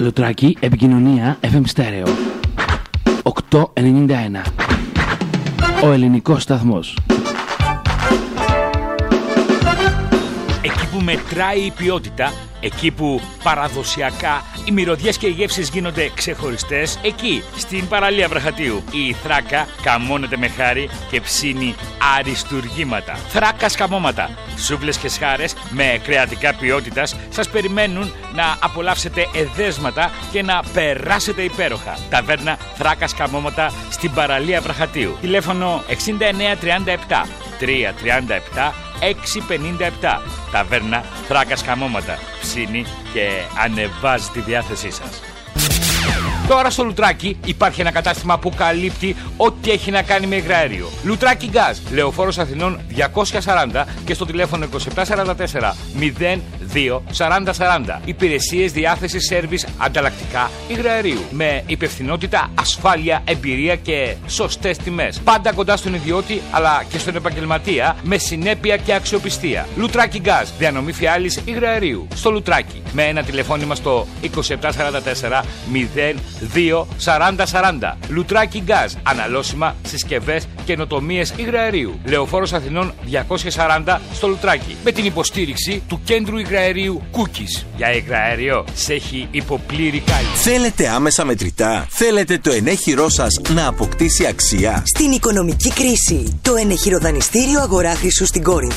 Λουτράκι, επικοινωνία, FM Stereo 891. Ο ελληνικός σταθμός. Εκεί που μετράει η ποιότητα, εκεί που παραδοσιακά οι μυρωδιές και οι γεύσεις γίνονται ξεχωριστές, εκεί στην παραλία Βραχατίου η Θράκα καμώνεται με χάρη και ψήνει αριστουργήματα. Θράκα σκαμώματα, σούβλες και σχάρες με κρεατικά ποιότητας σας περιμένουν να απολαύσετε εδέσματα και να περάσετε υπέροχα. Ταβέρνα Θράκα σκαμώματα στην παραλία Βραχατίου. Τηλέφωνο 6937 337 657. Ταβέρνα Θράκα σκαμώματα. Ψήνει και ανεβάζει τη διάθεσή σας. Τώρα στο Λουτράκι υπάρχει ένα κατάστημα που καλύπτει ό,τι έχει να κάνει με υγραέριο. Λουτράκι Gas, Λεωφόρος Αθηνών 240 και στο τηλέφωνο 2744 02 4040. Υπηρεσίες διάθεσης σέρβις ανταλλακτικά υγραερίου. Με υπευθυνότητα, ασφάλεια, εμπειρία και σωστές τιμές. Πάντα κοντά στον ιδιώτη αλλά και στον επαγγελματία με συνέπεια και αξιοπιστία. Λουτράκι Gas, διανομή φιάλης υγραερίου. Στο Λουτράκι με ένα τηλεφώνημα στο 2744 02 4040. Λουτράκι Gas, αναλώσιμα, συσκευές, καινοτομίες υγραερίου. Λεωφόρος Αθηνών 240 στο Λουτράκι. Με την υποστήριξη του κέντρου υγραερίου Cookies. Για υγραέριο σε έχει υποπλήρη κάλυψη. Θέλετε άμεσα μετρητά? Θέλετε το ενέχειρό σας να αποκτήσει αξία? Στην οικονομική κρίση, το ενεχειροδανιστήριο Αγορά Χρυσού στην Κόρινθο